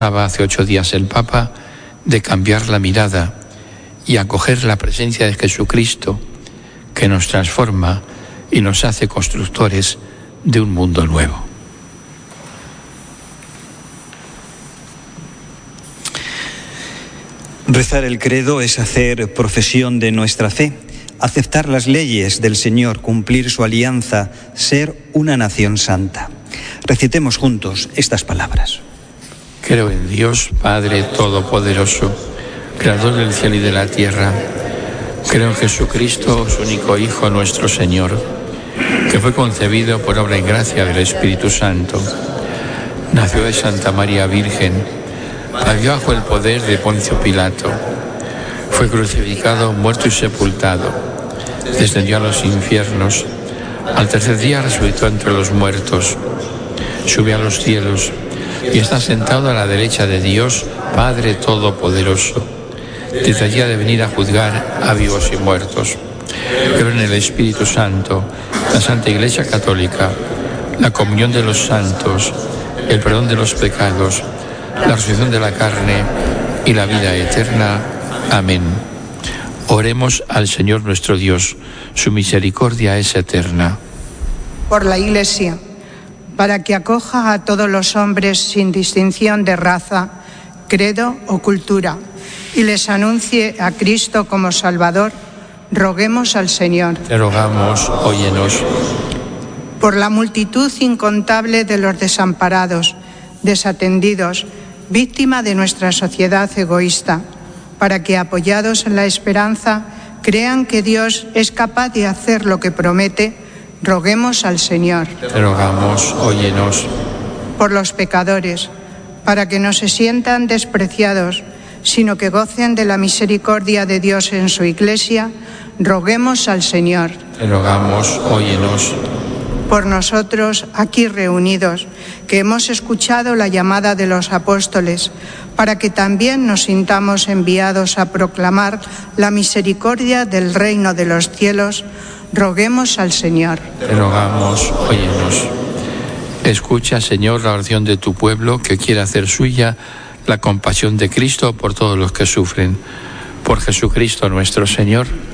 Hace 8 días el Papa de cambiar la mirada y acoger la presencia de Jesucristo que nos transforma y nos hace constructores de un mundo nuevo. Rezar el credo es hacer profesión de nuestra fe, aceptar las leyes del Señor, cumplir su alianza, ser una nación santa. Recitemos juntos estas palabras. Creo en Dios, Padre Todopoderoso, Creador del cielo y de la tierra. Creo en Jesucristo, su único Hijo, nuestro Señor, que fue concebido por obra y gracia del Espíritu Santo. Nació de Santa María Virgen, vivió bajo el poder de Poncio Pilato, fue crucificado, muerto y sepultado, descendió a los infiernos, al tercer día resucitó entre los muertos, subió a los cielos y está sentado a la derecha de Dios, Padre Todopoderoso. Desde allí ha de venir a juzgar a vivos y muertos. Creo en el Espíritu Santo, la Santa Iglesia Católica, la comunión de los santos, el perdón de los pecados, la resurrección de la carne y la vida eterna. Amén. Oremos al Señor nuestro Dios, su misericordia es eterna. Por la Iglesia, para que acoja a todos los hombres sin distinción de raza, credo o cultura, y les anuncie a Cristo como Salvador, roguemos al Señor. Te rogamos, óyenos. Por la multitud incontable de los desamparados, desatendidos, víctima de nuestra sociedad egoísta, para que, apoyados en la esperanza, crean que Dios es capaz de hacer lo que promete, roguemos al Señor. Te rogamos, óyenos. Por los pecadores, para que no se sientan despreciados, sino que gocen de la misericordia de Dios en su Iglesia, roguemos al Señor. Te rogamos, óyenos. Por nosotros, aquí reunidos, que hemos escuchado la llamada de los apóstoles, para que también nos sintamos enviados a proclamar la misericordia del reino de los cielos, roguemos al Señor. Te rogamos, óyenos. Escucha, Señor, la oración de tu pueblo que quiere hacer suya la compasión de Cristo por todos los que sufren. Por Jesucristo nuestro Señor.